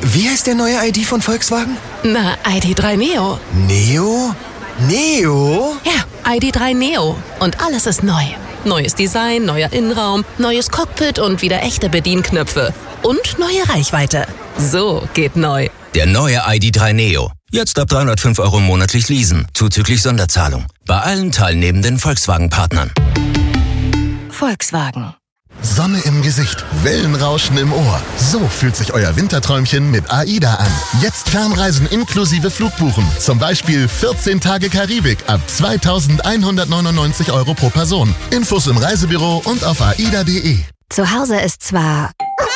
Wie heißt der neue ID von Volkswagen? Na, ID.3 Neo. Neo? Neo? Ja, ID.3 Neo. Und alles ist neu. Neues Design, neuer Innenraum, neues Cockpit und wieder echte Bedienknöpfe. Und neue Reichweite. So geht neu. Der neue ID.3 Neo. Jetzt ab 305 € monatlich leasen, zuzüglich Sonderzahlung. Bei allen teilnehmenden Volkswagen-Partnern. Volkswagen. Sonne im Gesicht, Wellenrauschen im Ohr. So fühlt sich euer Winterträumchen mit AIDA an. Jetzt Fernreisen inklusive Flugbuchen. Zum Beispiel 14 Tage Karibik ab 2.199 € pro Person. Infos im Reisebüro und auf aida.de. Zu Hause ist zwar...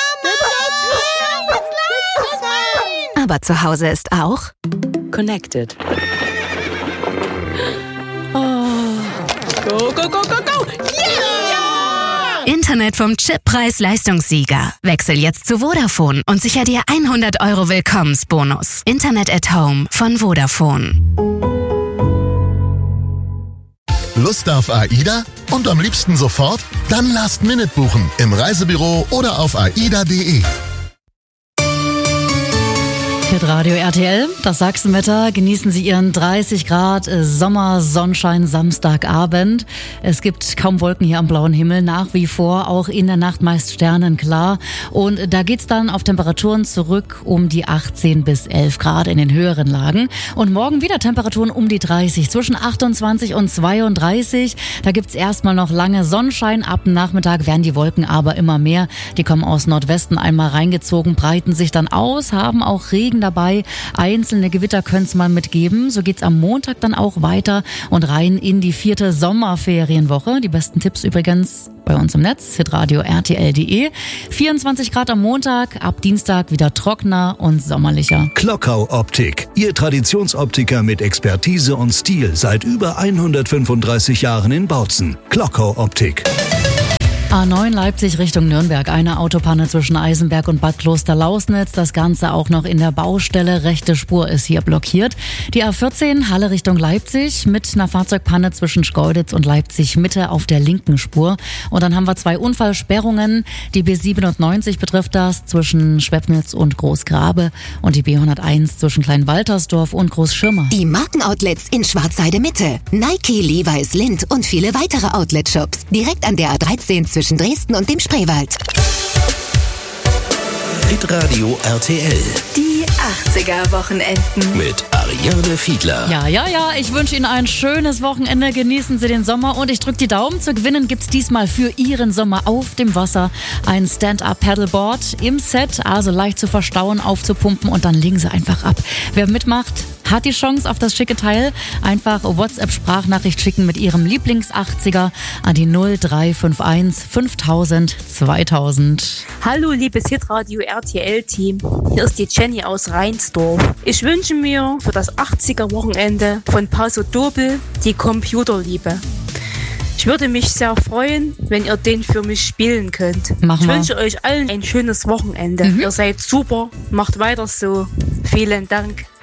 Aber zu Hause ist auch... Connected. Oh. Go, go, go, go, go! Yeah! Internet vom Chip-Preis-Leistungssieger. Wechsel jetzt zu Vodafone und sicher dir 100 € Willkommensbonus. Internet at Home von Vodafone. Lust auf AIDA? Und am liebsten sofort? Dann Last-Minute buchen im Reisebüro oder auf aida.de. Radio RTL, das Sachsenwetter. Genießen Sie Ihren 30 Grad Sommersonnenschein Samstagabend. Es gibt kaum Wolken hier am blauen Himmel, nach wie vor, auch in der Nacht meist sternenklar. Und da geht's dann auf Temperaturen zurück um die 18 bis 11 Grad in den höheren Lagen. Und morgen wieder Temperaturen um die 30, zwischen 28 und 32. Da gibt's erstmal noch lange Sonnenschein. Ab Nachmittag werden die Wolken aber immer mehr. Die kommen aus Nordwesten einmal reingezogen, breiten sich dann aus, haben auch Regen dabei. Einzelne Gewitter können es mal mitgeben. So geht's am Montag dann auch weiter und rein in die 4. Sommerferienwoche. Die besten Tipps übrigens bei uns im Netz, hitradio rtl.de. 24 Grad am Montag, ab Dienstag wieder trockener und sommerlicher. Klockau Optik, Ihr Traditionsoptiker mit Expertise und Stil seit über 135 Jahren in Bautzen. Klockau Optik. A9 Leipzig Richtung Nürnberg. Eine Autopanne zwischen Eisenberg und Bad Klosterlausnitz. Das Ganze auch noch in der Baustelle. Rechte Spur ist hier blockiert. Die A14 Halle Richtung Leipzig mit einer Fahrzeugpanne zwischen Schkeuditz und Leipzig Mitte auf der linken Spur. Und dann haben wir 2 Unfallsperrungen. Die B97 betrifft das zwischen Schwepnitz und Großgrabe und die B101 zwischen Kleinwaltersdorf und Großschirmer. Die Markenoutlets in Schwarzheide Mitte. Nike, Levi's, Lindt und viele weitere Outlet-Shops. Direkt an der A13 zwischen Dresden und dem Spreewald. Hitradio RTL. Die 80er-Wochenenden. Mit Ariane Fiedler. Ja, ich wünsche Ihnen ein schönes Wochenende. Genießen Sie den Sommer und ich drücke die Daumen. Zu gewinnen gibt's diesmal für Ihren Sommer auf dem Wasser ein Stand-Up-Paddleboard im Set. Also leicht zu verstauen, aufzupumpen und dann legen Sie einfach ab. Wer mitmacht, hat die Chance auf das schicke Teil. Einfach WhatsApp-Sprachnachricht schicken mit Ihrem Lieblings-80er an die 0351 5000 2000. Hallo, liebes Hitradio RTL-Team. Hier ist die Jenny aus Reinsdorf. Ich wünsche mir für das 80er-Wochenende von Paso Doble die Computerliebe. Ich würde mich sehr freuen, wenn ihr den für mich spielen könnt. Ich wünsche euch allen ein schönes Wochenende. Ihr seid super, macht weiter so. Vielen Dank.